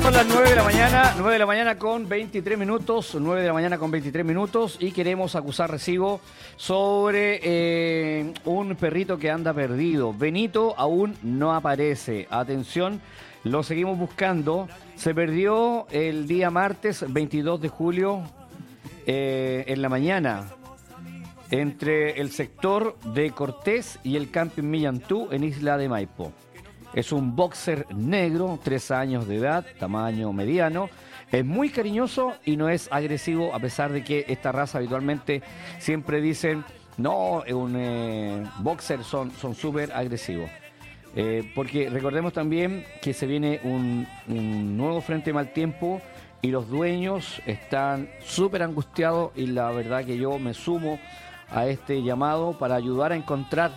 son las 9 de la mañana, 9 de la mañana con 23 minutos, 9 de la mañana con 23 minutos y queremos acusar recibo sobre un perrito que anda perdido. Benito aún no aparece. Atención, lo seguimos buscando. Se perdió el día martes 22 de julio en la mañana entre el sector de Cortés y el Camping Millantú en Isla de Maipo. Es un boxer negro, 3 años de edad, tamaño mediano. Es muy cariñoso y no es agresivo, a pesar de que esta raza habitualmente siempre dicen, no, un boxer son súper agresivos. Porque recordemos también que se viene un nuevo frente de mal tiempo y los dueños están súper angustiados y la verdad que yo me sumo a este llamado para ayudar a encontrar.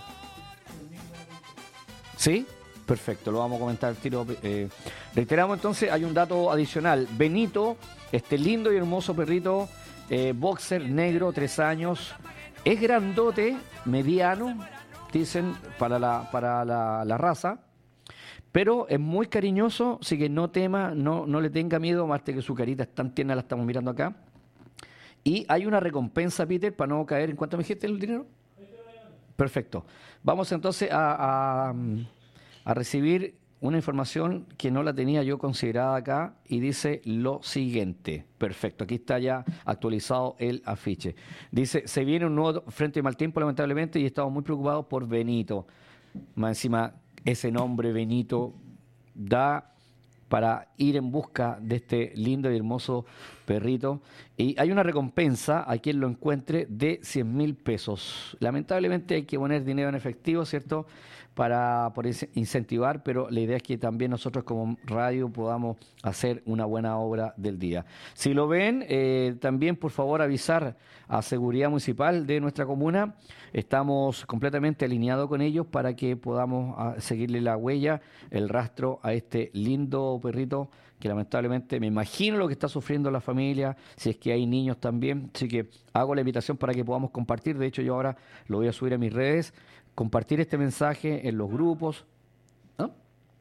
¿Sí? Perfecto, lo vamos a comentar al tiro. Reiteramos entonces, hay un dato adicional. Benito, este lindo y hermoso perrito, boxer negro, 3 años, es grandote, mediano, dicen, para la raza, pero es muy cariñoso, así que no tema, no le tenga miedo, más que su carita es tan tierna, la estamos mirando acá. Y hay una recompensa, Peter, para no caer. ¿En cuánto me dijiste el dinero? Perfecto. Vamos entonces a recibir una información que no la tenía yo considerada acá y dice lo siguiente. Perfecto, aquí está ya actualizado el afiche. Dice, se viene un nuevo frente de mal tiempo lamentablemente y estamos muy preocupados por Benito. Más encima, ese nombre Benito da para ir en busca de este lindo y hermoso perrito. Y hay una recompensa a quien lo encuentre de 100.000 pesos. Lamentablemente hay que poner dinero en efectivo, ¿cierto?, por incentivar, pero la idea es que también nosotros como radio podamos hacer una buena obra del día. Si lo ven, también por favor avisar a Seguridad Municipal de nuestra comuna. Estamos completamente alineados con ellos para que podamos seguirle la huella, el rastro a este lindo perrito que lamentablemente me imagino lo que está sufriendo la familia, si es que hay niños también. Así que hago la invitación para que podamos compartir. De hecho, yo ahora lo voy a subir a mis redes, compartir este mensaje en los grupos, ¿no?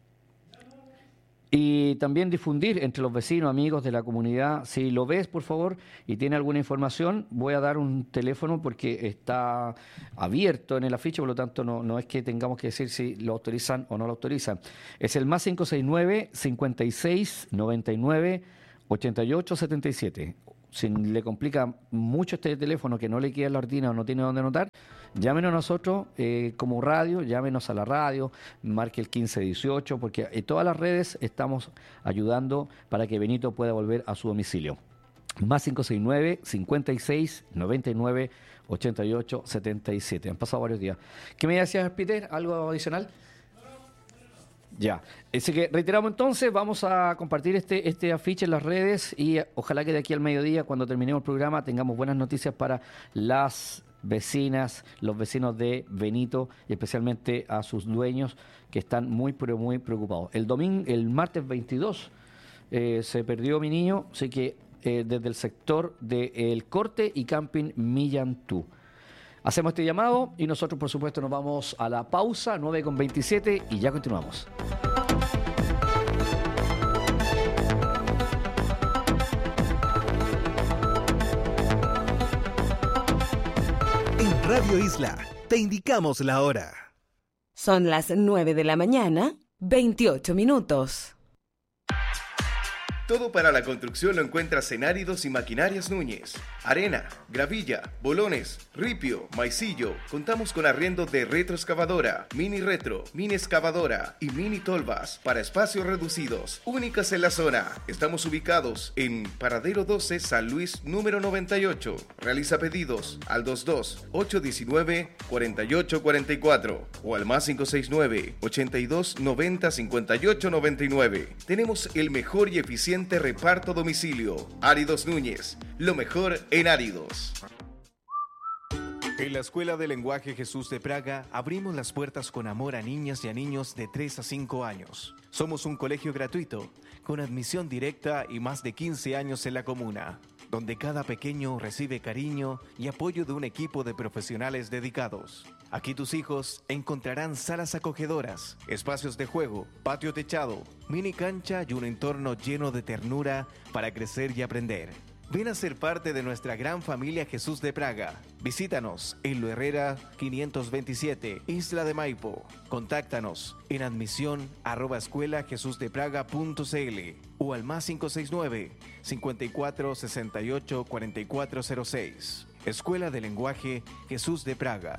Y también difundir entre los vecinos, amigos de la comunidad. Si lo ves, por favor, y tiene alguna información, voy a dar un teléfono porque está abierto en el afiche, por lo tanto no es que tengamos que decir si lo autorizan o no lo autorizan. Es el más 569 56 99 88 77. Si le complica mucho este teléfono que no le queda en la ordina o no tiene dónde anotar, llámenos a nosotros como radio, llámenos a la radio, marque el 1518, porque en todas las redes estamos ayudando para que Benito pueda volver a su domicilio. Más 569 56 99 88 77. Han pasado varios días. ¿Qué me decías, Peter? ¿Algo adicional? Ya, así que reiteramos entonces, vamos a compartir este afiche en las redes y ojalá que de aquí al mediodía, cuando terminemos el programa, tengamos buenas noticias para las vecinas, los vecinos de Benito y especialmente a sus dueños que están muy, pero muy preocupados. El martes 22 se perdió mi niño, así que desde el sector del Corte y Camping Millantú. Hacemos este llamado y nosotros, por supuesto, nos vamos a la pausa, 9:27, y ya continuamos. En Radio Isla, te indicamos la hora. Son las 9 de la mañana, 28 minutos. Todo para la construcción lo encuentras en Áridos y Maquinarias Núñez. Arena, gravilla, bolones, ripio, maicillo. Contamos con arriendo de retroexcavadora, mini retro, mini excavadora y mini tolvas para espacios reducidos. Únicas en la zona. Estamos ubicados en Paradero 12, San Luis, número 98. Realiza pedidos al 22-819-4844 o al más 569-8290-5899. Tenemos el mejor y eficiente reparto a domicilio. Áridos Núñez, lo mejor en áridos. En la Escuela de Lenguaje Jesús de Praga abrimos las puertas con amor a niñas y a niños de 3 a 5 años. Somos un colegio gratuito, con admisión directa y más de 15 años en la comuna. donde cada pequeño recibe cariño y apoyo de un equipo de profesionales dedicados. Aquí tus hijos encontrarán salas acogedoras, espacios de juego, patio techado, mini cancha y un entorno lleno de ternura para crecer y aprender. Ven a ser parte de nuestra gran familia Jesús de Praga. Visítanos en Lo Herrera 527, Isla de Maipo. Contáctanos en admisión@escuelajesusdepraga.cl o al +569 54 68 4406. Escuela de Lenguaje Jesús de Praga.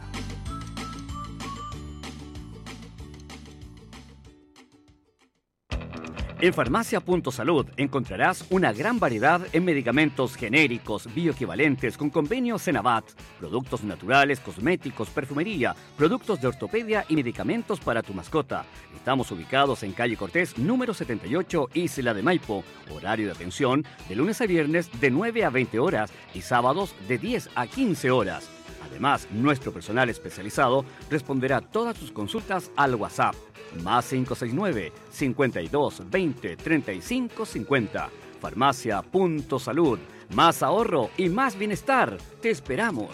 En Farmacia Punto Salud encontrarás una gran variedad en medicamentos genéricos, bioequivalentes con convenio Senabat, productos naturales, cosméticos, perfumería, productos de ortopedia y medicamentos para tu mascota. Estamos ubicados en calle Cortés, número 78, Isla de Maipo. Horario de atención de lunes a viernes de 9 a 20 horas y sábados de 10 a 15 horas. Además, nuestro personal especializado responderá todas tus consultas al WhatsApp. +569 52 20 35 50. Farmacia Punto Salud. Más ahorro y más bienestar. Te esperamos.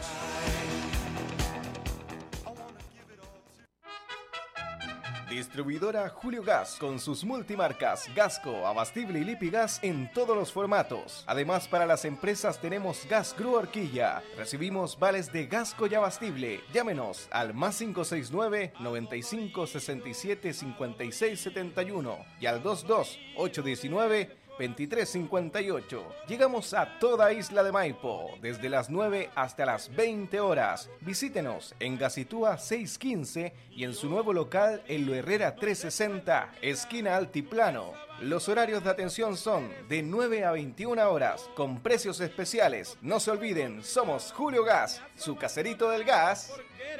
Distribuidora Julio Gas, con sus multimarcas Gasco, Abastible y Lipigas en todos los formatos. Además, para las empresas tenemos Gas Grúa Horquilla. Recibimos vales de Gasco y Abastible. Llámenos al +569 95 67 56 71 y al 22 819 2358. Llegamos a toda Isla de Maipo, desde las 9 hasta las 20 horas. Visítenos en Gacitúa 615 y en su nuevo local en Lo Herrera 360, esquina Altiplano. Los horarios de atención son de 9 a 21 horas, con precios especiales. No se olviden, somos Julio Gas, su caserito del gas.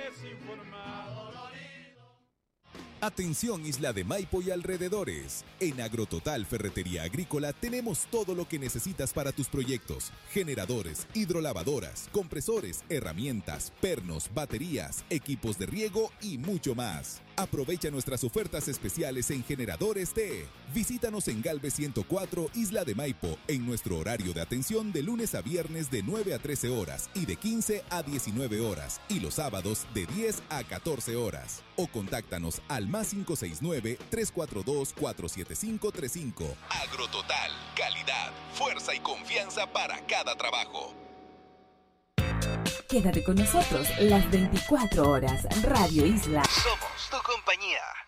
Atención Isla de Maipo y alrededores. En Agrototal Ferretería Agrícola tenemos todo lo que necesitas para tus proyectos. Generadores, hidrolavadoras, compresores, herramientas, pernos, baterías, equipos de riego y mucho más. Aprovecha nuestras ofertas especiales en generadores T. Visítanos en Galvez 104, Isla de Maipo, en nuestro horario de atención de lunes a viernes de 9 a 13 horas y de 15 a 19 horas y los sábados de 10 a 14 horas. O contáctanos al +569 342 47535. Agrototal, calidad, fuerza y confianza para cada trabajo. Quédate con nosotros las 24 horas. Radio Isla. Somos tu compañía.